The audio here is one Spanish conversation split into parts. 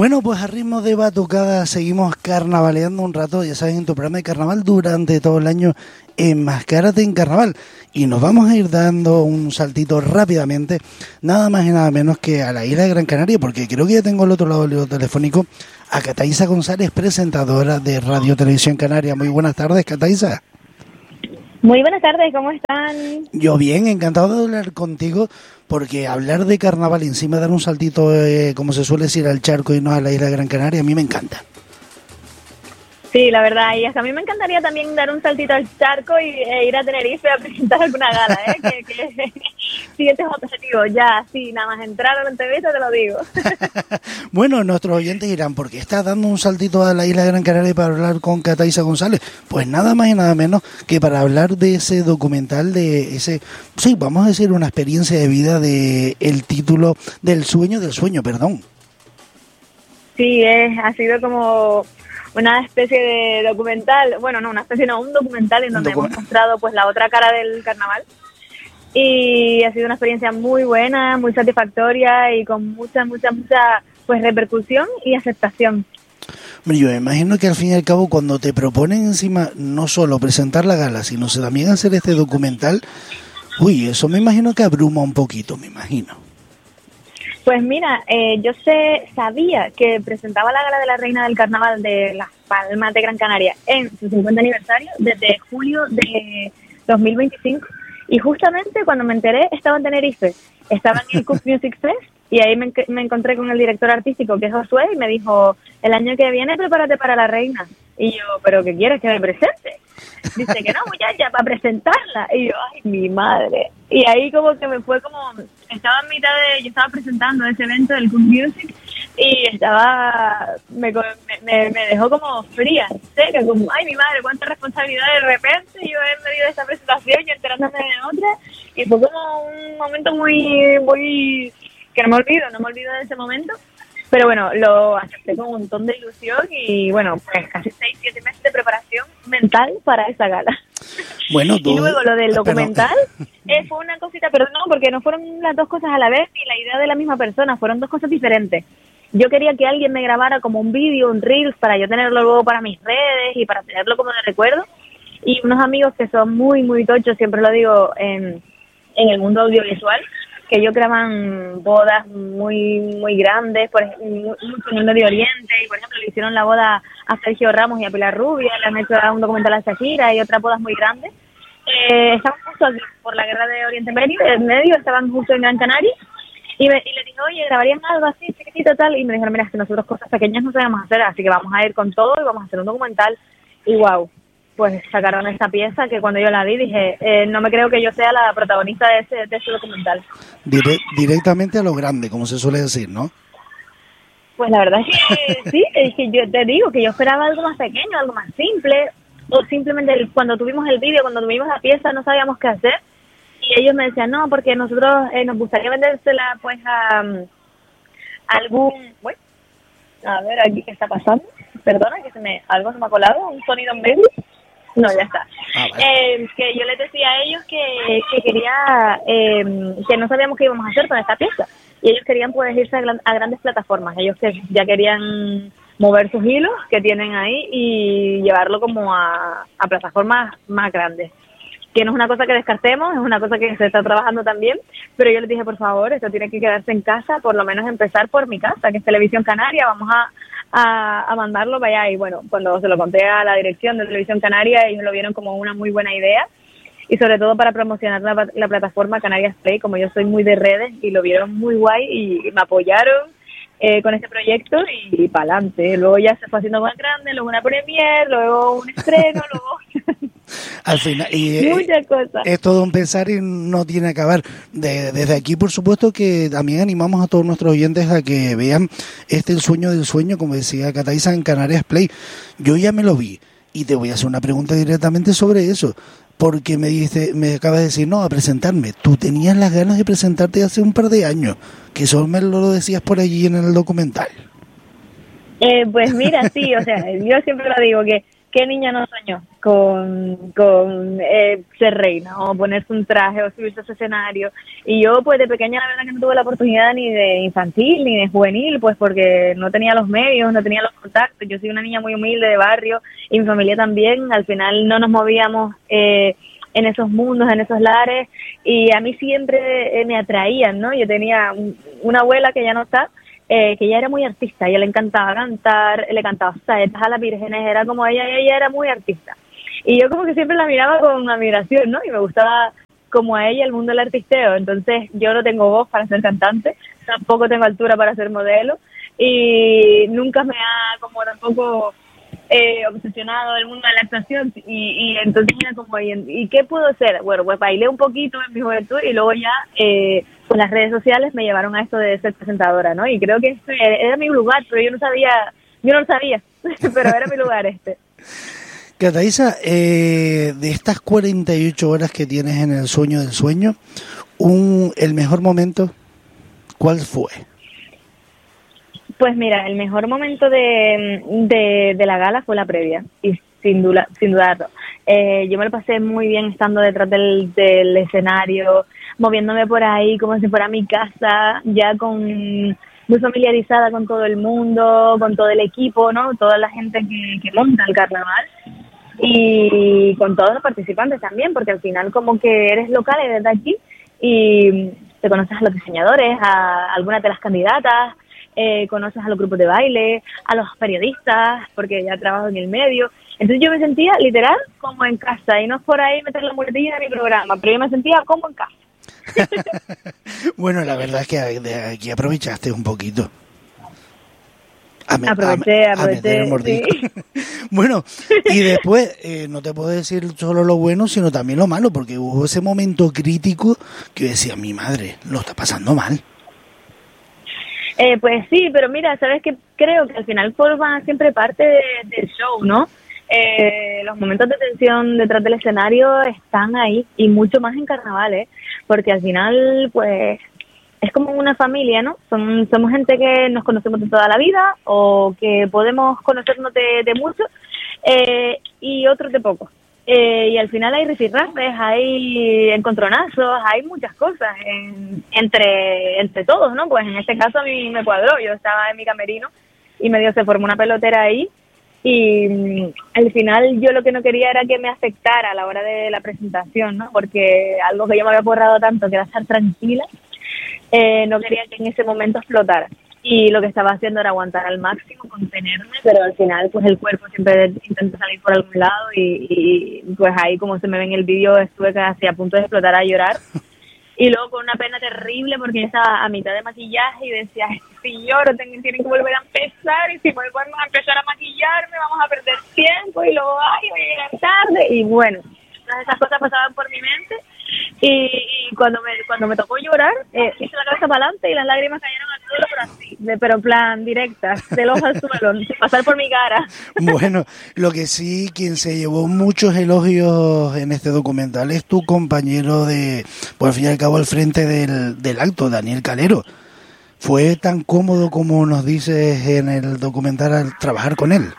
Bueno, pues a ritmo de batucada seguimos carnavaleando un rato, ya saben, en tu programa de carnaval durante todo el año, Enmascárate en Carnaval. Y nos vamos a ir dando un saltito rápidamente, nada más y nada menos que a la isla de Gran Canaria, porque creo que ya tengo al otro lado del telefónico a Cataiza González, presentadora de Radio Televisión Canaria. Muy buenas tardes, Cataiza. Muy buenas tardes, ¿cómo están? Yo bien, encantado de hablar contigo, porque hablar de carnaval y encima dar un saltito, como se suele decir, al charco y no a la isla de Gran Canaria, a mí me encanta. Sí, la verdad, y hasta a mí me encantaría también dar un saltito al charco y ir a Tenerife a presentar alguna gala, que siguientes objetivos, ya, sí, nada más entrar a la entrevista te lo digo. Bueno, nuestros oyentes dirán, ¿por qué estás dando un saltito a la isla de Gran Canaria para hablar con Cataiza González? Pues nada más y nada menos que para hablar de ese documental, de ese, sí, vamos a decir, una experiencia de vida de el título del sueño, perdón. Sí, ha sido como una especie de documental, bueno, no, una especie, no, un documental en donde hemos mostrado pues la otra cara del carnaval, y ha sido una experiencia muy buena, muy satisfactoria y con mucha pues repercusión y aceptación. Yo me imagino que al fin y al cabo cuando te proponen encima no solo presentar la gala, sino también hacer este documental, eso me imagino que abruma un poquito, me imagino. Pues mira, yo sabía que presentaba la Gala de la Reina del Carnaval de Las Palmas de Gran Canaria en su 50 aniversario desde julio de 2025, y justamente cuando me enteré estaba en Tenerife, estaba en el Cub Music Fest, y ahí me encontré con el director artístico, que es Josué, y me dijo, el año que viene prepárate para la Reina. Y yo, ¿pero qué quieres, que me presente? Dice que no, muchacha, para presentarla. Y yo, ay, mi madre. Y ahí como que me fue como, estaba en mitad yo estaba presentando ese evento del Cub Music, y me dejó como fría, seca, como, ay, mi madre, cuánta responsabilidad de repente, yo en medio de esta presentación y enterándome de otra, y fue como un momento muy que no me olvido de ese momento, pero bueno, lo acepté con un montón de ilusión y bueno, pues casi 6-7 meses de preparación mental para esa gala. Bueno, y luego lo del documental fue una cosita, pero no, porque no fueron las dos cosas a la vez ni la idea de la misma persona, fueron dos cosas diferentes. Yo quería que alguien me grabara como un vídeo, un reels, para yo tenerlo luego para mis redes y para tenerlo como de recuerdo, y unos amigos que son muy tochos, siempre lo digo, en el mundo audiovisual, que ellos graban bodas muy grandes, por ejemplo, mucho en el Medio Oriente, y por ejemplo le hicieron la boda a Sergio Ramos y a Pilar Rubia, le han hecho un documental a Shakira y otras bodas muy grandes. Estaban justo aquí, por la guerra de Oriente Medio, estaban justo en Gran Canaria, y les dije, oye, ¿grabarían algo así, chiquitito, tal? Y me dijeron, mira, es que nosotros cosas pequeñas no sabemos hacer, así que vamos a ir con todo y vamos a hacer un documental. Y wow, pues sacaron esta pieza que cuando yo la vi dije, no me creo que yo sea la protagonista de ese documental. Directamente a lo grande, como se suele decir, ¿no? Pues la verdad es que sí, es que yo te digo que yo esperaba algo más pequeño, algo más simple, o simplemente cuando tuvimos el vídeo, cuando tuvimos la pieza no sabíamos qué hacer, y ellos me decían, no, porque nosotros nos gustaría vendérsela pues a algún... Bueno, a ver, aquí qué está pasando, perdona, que algo se me ha colado, un sonido en medio. No, ya está. Vale. Que yo les decía a ellos que quería, que no sabíamos qué íbamos a hacer con esta pieza. Y ellos querían pues irse a grandes plataformas. Ellos que ya querían mover sus hilos que tienen ahí y llevarlo como a plataformas más grandes. Que no es una cosa que descartemos, es una cosa que se está trabajando también. Pero yo les dije, por favor, esto tiene que quedarse en casa, por lo menos empezar por mi casa, que es Televisión Canaria. Vamos a mandarlo para allá, y bueno, cuando se lo conté a la dirección de Televisión Canaria, ellos lo vieron como una muy buena idea, y sobre todo para promocionar la plataforma Canarias Play, como yo soy muy de redes, y lo vieron muy guay y me apoyaron con este proyecto, y para adelante. Luego ya se fue haciendo más grande, luego una premiere, luego un estreno, luego al final, muchas cosas. Es todo un pensar y no tiene que acabar. Desde aquí, por supuesto, que también animamos a todos nuestros oyentes a que vean El sueño del sueño, como decía Cataiza, en Canarias Play. Yo ya me lo vi y te voy a hacer una pregunta directamente sobre eso, porque me acabas de decir, no, a presentarme. Tú tenías las ganas de presentarte hace un par de años, que eso me lo decías por allí en el documental. Pues mira, sí, o sea, yo siempre lo digo, que ¿qué niña no soñó con ser reina o ponerse un traje o subirse a ese escenario? Y yo pues de pequeña la verdad que no tuve la oportunidad ni de infantil ni de juvenil, pues porque no tenía los medios, no tenía los contactos. Yo soy una niña muy humilde de barrio y mi familia también. Al final no nos movíamos en esos mundos, en esos lares, y a mí siempre me atraían, ¿no? Yo tenía una abuela que ya no está, que ella era muy artista, a ella le encantaba cantar, le cantaba saetas a las vírgenes, era como ella era muy artista. Y yo como que siempre la miraba con admiración, ¿no? Y me gustaba como a ella el mundo del artisteo. Entonces yo no tengo voz para ser cantante, tampoco tengo altura para ser modelo, y nunca me ha como tampoco obsesionado del mundo de la actuación, y entonces era como, ¿y qué puedo hacer? Bueno, pues bailé un poquito en mi juventud y luego ya pues las redes sociales me llevaron a esto de ser presentadora, ¿no? Y creo que este era mi lugar, pero yo no lo sabía, pero era mi lugar este. Cataiza, de estas 48 horas que tienes en el sueño del sueño, el mejor momento, ¿cuál fue? Pues mira, el mejor momento de la gala fue la previa, y sin dudarlo. Yo me lo pasé muy bien estando detrás del escenario, moviéndome por ahí como si fuera mi casa, ya muy familiarizada con todo el mundo, con todo el equipo, ¿no? Toda la gente que monta el carnaval, y con todos los participantes también, porque al final como que eres local, eres de aquí, y te conoces a los diseñadores, a algunas de las candidatas, conoces a los grupos de baile, a los periodistas, porque ya trabajo en el medio. Entonces yo me sentía literal como en casa, y no es por ahí meter la muletilla en mi programa, pero yo me sentía como en casa. Bueno, la verdad es que de aquí aprovechaste un poquito. Aproveché, sí. Bueno, y después no te puedo decir solo lo bueno, sino también lo malo, porque hubo ese momento crítico que yo decía, mi madre, lo está pasando mal. Pues sí, pero mira, sabes que creo que al final forma siempre parte del show, ¿no? Los momentos de tensión detrás del escenario están ahí, y mucho más en carnaval, porque al final pues es como una familia, ¿no? Somos gente que nos conocemos de toda la vida, o que podemos conocernos de mucho, y otros de poco. Y al final hay rifirrafes, hay encontronazos, hay muchas cosas entre todos, ¿no? Pues en este caso a mí me cuadró, yo estaba en mi camerino y medio se formó una pelotera ahí, y al final yo lo que no quería era que me afectara a la hora de la presentación, ¿no? Porque algo que yo me había borrado tanto, que era estar tranquila, no quería que en ese momento explotara. Y lo que estaba haciendo era aguantar al máximo, contenerme, pero al final pues el cuerpo siempre intenta salir por algún lado, y pues ahí, como se me ve en el vídeo, estuve casi a punto de explotar a llorar, y luego con una pena terrible porque estaba a mitad de maquillaje y decía, si lloro tienen que volver a empezar, y si volvemos a empezar a maquillarme vamos a perder tiempo, y luego voy a llegar tarde, y bueno, todas esas cosas pasaban por mi mente. Y cuando me tocó llorar, hice la cabeza para adelante y las lágrimas cayeron al suelo, pero así, pero en plan directa, del ojo al suelo, sin pasar por mi cara. Bueno, lo que sí, quien se llevó muchos elogios en este documental es tu compañero por al fin y al cabo, al frente del acto, Daniel Calero. ¿Fue tan cómodo como nos dices en el documental al trabajar con él?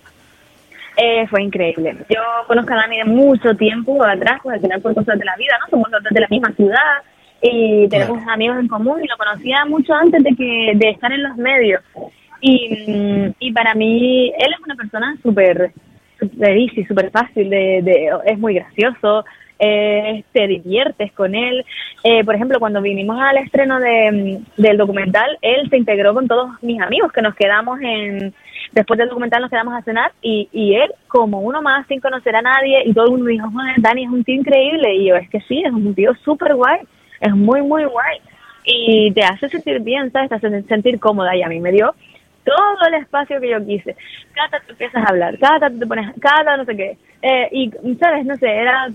Fue increíble. Yo conozco a Dani de mucho tiempo atrás, pues al final por cosas de la vida, ¿no? Somos los dos de la misma ciudad y tenemos amigos en común, y lo conocía mucho antes de estar en los medios. Y para mí, él es una persona súper easy, súper fácil, es muy gracioso, te diviertes con él. Por ejemplo, cuando vinimos al estreno del documental, él se integró con todos mis amigos que nos quedamos después del documental nos quedamos a cenar, y él, como uno más, sin conocer a nadie, y todo el mundo dijo, joder, Dani es un tío increíble, y yo, es que sí, es un tío súper guay, es muy, muy guay, y te hace sentir bien, ¿sabes? Te hace sentir cómoda, y a mí me dio todo el espacio que yo quise. Cata, tú empiezas a hablar, Cata, tú te pones, Cata, no sé qué, y, ¿sabes? No sé,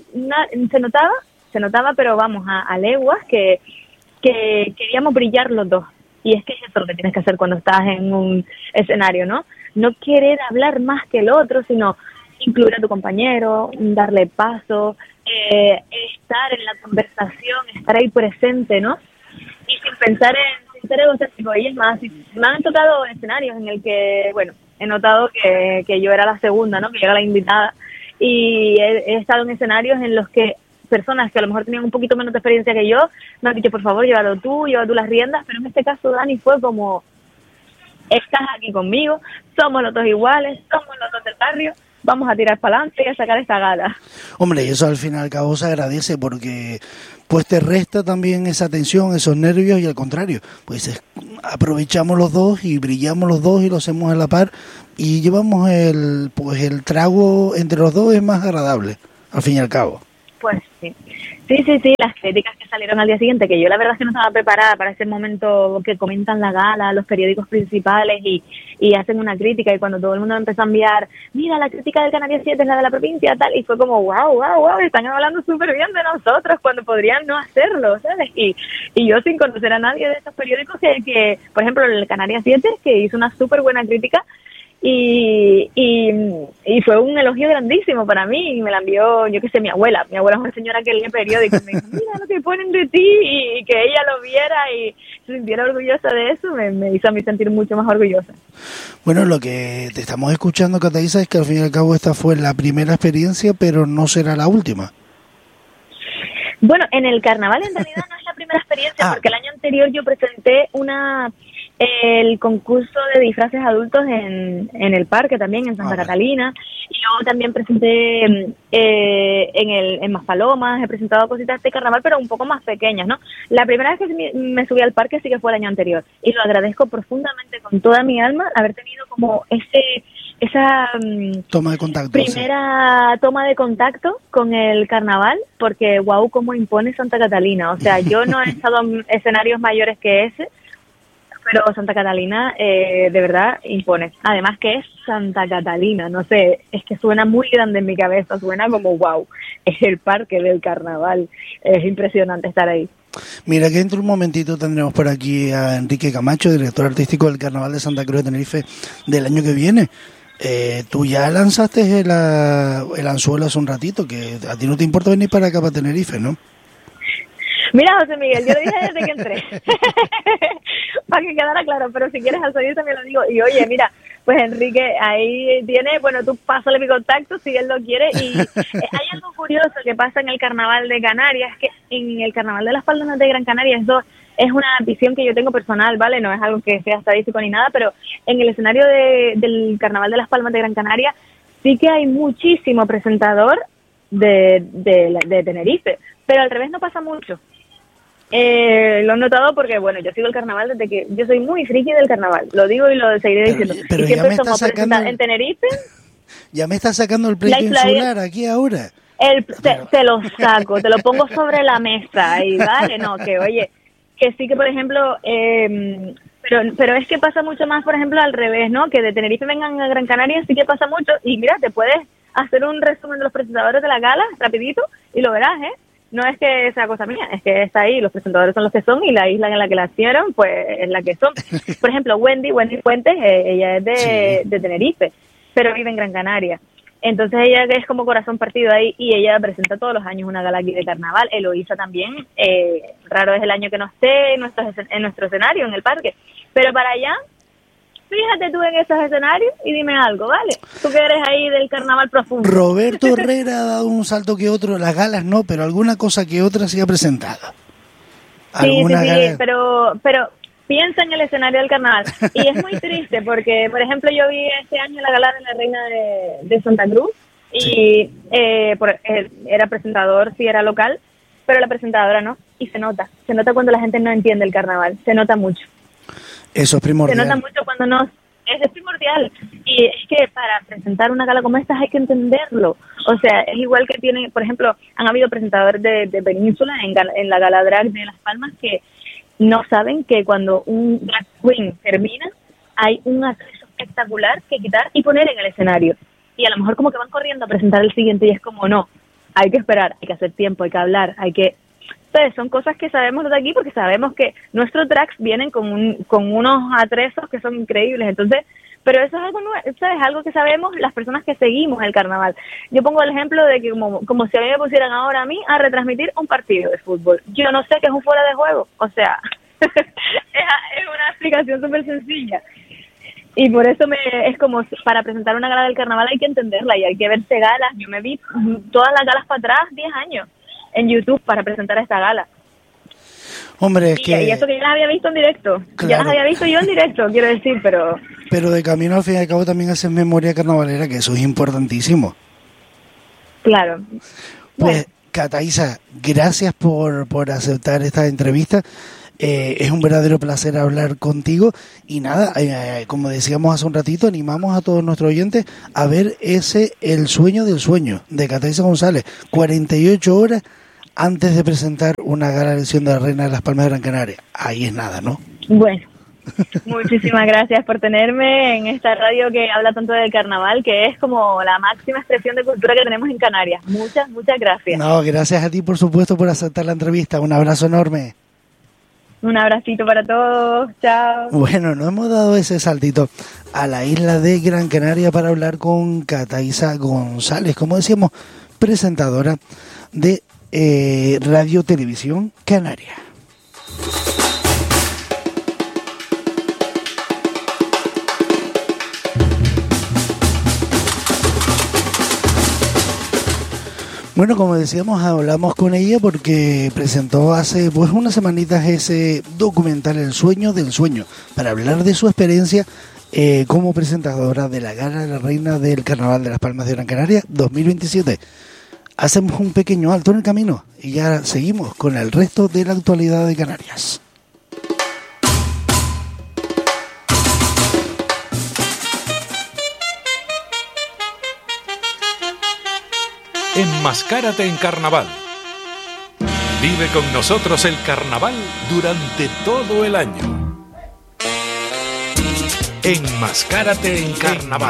se notaba, pero vamos, a leguas, que queríamos brillar los dos. Y es que es eso lo que tienes que hacer cuando estás en un escenario, ¿no? No querer hablar más que el otro, sino incluir a tu compañero, darle paso, estar en la conversación, estar ahí presente, ¿no? Y sin ser egocéntrico. Y es más, me han tocado escenarios en el que, bueno, he notado que yo era la segunda, ¿no? Que yo era la invitada. Y he estado en escenarios en los que personas que a lo mejor tenían un poquito menos de experiencia que yo me han dicho, por favor, lleva tú las riendas, pero en este caso Dani fue como, estás aquí conmigo, somos los dos iguales, somos los dos del barrio, vamos a tirar para adelante y a sacar esta gala. Hombre, y eso al fin y al cabo se agradece porque pues te resta también esa tensión, esos nervios, y al contrario, pues aprovechamos los dos y brillamos los dos y lo hacemos a la par y llevamos el trago entre los dos, es más agradable, al fin y al cabo. Pues sí. Sí, las críticas que salieron al día siguiente, que yo la verdad es que no estaba preparada para ese momento que comentan la gala, los periódicos principales y hacen una crítica, y cuando todo el mundo empezó a enviar, mira, la crítica del Canarias 7 es la de la provincia, tal, y fue como, wow, están hablando súper bien de nosotros cuando podrían no hacerlo, ¿sabes? Y yo sin conocer a nadie de estos periódicos que por ejemplo, el Canarias 7, que hizo una súper buena crítica, y fue un elogio grandísimo para mí, y me la envió, yo qué sé, mi abuela es una señora que lee periódicos, me dijo, mira lo que ponen de ti, y que ella lo viera y se sintiera orgullosa de eso, me hizo a mí sentir mucho más orgullosa. Bueno, lo que te estamos escuchando, Cataiza, es que al fin y al cabo esta fue la primera experiencia, pero no será la última. Bueno, en el carnaval en realidad no es la primera experiencia, porque el año anterior yo presenté el concurso de disfraces adultos en el parque también, en Santa Catalina, y luego también presenté en Maspalomas, he presentado cositas de carnaval, pero un poco más pequeñas, ¿no? La primera vez que me subí al parque sí que fue el año anterior, y lo agradezco profundamente con toda mi alma, haber tenido como esa toma de contacto, primera toma de contacto con el carnaval, porque wow, cómo impone Santa Catalina. O sea, yo no he estado en escenarios mayores que ese, pero Santa Catalina de verdad impone. Además que es Santa Catalina, no sé, es que suena muy grande en mi cabeza, suena como wow, es el parque del carnaval, es impresionante estar ahí. Mira, que dentro de un momentito tendremos por aquí a Enrique Camacho, director artístico del Carnaval de Santa Cruz de Tenerife del año que viene. Tú ya lanzaste el anzuelo hace un ratito, que a ti no te importa venir para acá, para Tenerife, ¿no? Mira, José Miguel, yo lo dije desde que entré, para que quedara claro, pero si quieres al salir también lo digo. Y oye, mira, pues Enrique, ahí tiene, bueno, tú pásale mi contacto si él lo quiere. Y hay algo curioso que pasa en el Carnaval de Canarias, que en el Carnaval de las Palmas de Gran Canaria es una visión que yo tengo personal, ¿vale? No es algo que sea estadístico ni nada, pero en el escenario del Carnaval de las Palmas de Gran Canaria sí que hay muchísimo presentador de Tenerife, pero al revés no pasa mucho. Lo he notado porque, bueno, yo sigo el carnaval desde que... Yo soy muy friki del carnaval, lo digo y lo seguiré diciendo. Pero y siempre ya me está sacando... en Tenerife... Ya me está sacando el pleito insular aquí ahora. Te lo saco, te lo pongo sobre la mesa y vale, no, que oye, que sí que, por ejemplo... Pero es que pasa mucho más, por ejemplo, al revés, ¿no? Que de Tenerife vengan a Gran Canaria sí que pasa mucho. Y mira, te puedes hacer un resumen de los presentadores de la gala, rapidito, y lo verás, ¿eh? No es que sea cosa mía, es que está ahí, los presentadores son los que son y la isla en la que la hicieron, pues es la que son. Por ejemplo, Wendy Fuentes, ella es de Tenerife, pero vive en Gran Canaria. Entonces ella es como corazón partido ahí y ella presenta todos los años una gala aquí de carnaval. Eloísa también, raro es el año que no esté en nuestro escenario, en el parque. Pero para allá, fíjate tú en esos escenarios y dime algo, ¿vale? Tú que eres ahí del carnaval profundo. Roberto Herrera ha dado un salto que otro, las galas no, pero alguna cosa que otra sí ha presentado. Sí, pero piensa en el escenario del carnaval. Y es muy triste porque, por ejemplo, yo vi este año la gala de la Reina de Santa Cruz y era presentador, sí era local, pero la presentadora no. Y se nota cuando la gente no entiende el carnaval, se nota mucho. Eso es primordial. Se nota mucho cuando no... Es primordial. Y es que para presentar una gala como esta hay que entenderlo. O sea, es igual que tiene, por ejemplo, han habido presentadores de Península en la gala drag de Las Palmas que no saben que cuando un drag queen termina hay un acceso espectacular que quitar y poner en el escenario. Y a lo mejor como que van corriendo a presentar el siguiente y es como no, hay que esperar, hay que hacer tiempo, hay que hablar, hay que... Entonces, son cosas que sabemos de aquí porque sabemos que nuestros drags vienen con unos atresos que son increíbles. Entonces, pero eso es algo nuevo, eso es algo que sabemos las personas que seguimos el carnaval. Yo pongo el ejemplo de que como si a mí me pusieran ahora a mí a retransmitir un partido de fútbol. Yo no sé qué es un fuera de juego. O sea, es una explicación súper sencilla. Y por eso es como, para presentar una gala del carnaval hay que entenderla y hay que verse galas. Yo me vi todas las galas para atrás, 10 años, en YouTube para presentar esta gala. Hombre, es que... Y eso que ya las había visto en directo. Claro. Ya las había visto yo en directo, quiero decir, pero... Pero de camino al fin y al cabo también haces memoria carnavalera, que eso es importantísimo. Claro. Pues, Cataiza, gracias por aceptar esta entrevista. Es un verdadero placer hablar contigo. Y nada, como decíamos hace un ratito, animamos a todos nuestros oyentes a ver El sueño del sueño, de Cataiza González. 48 horas antes de presentar una gala elección de la Reina de las Palmas de Gran Canaria. Ahí es nada, ¿no? Bueno, muchísimas gracias por tenerme en esta radio que habla tanto del carnaval, que es como la máxima expresión de cultura que tenemos en Canarias. Muchas gracias. No, gracias a ti, por supuesto, por aceptar la entrevista. Un abrazo enorme. Un abracito para todos. Chao. Bueno, nos hemos dado ese saltito a la isla de Gran Canaria para hablar con Cataiza González, como decíamos, presentadora de Radio Televisión Canaria. Bueno, como decíamos, hablamos con ella porque presentó hace unas semanitas ese documental El sueño del sueño, para hablar de su experiencia como presentadora de la Gala de la Reina del Carnaval de las Palmas de Gran Canaria 2027. Hacemos un pequeño alto en el camino y ya seguimos con el resto de la actualidad de Canarias. Enmascárate en carnaval. Vive con nosotros el carnaval durante todo el año. Enmascárate en carnaval.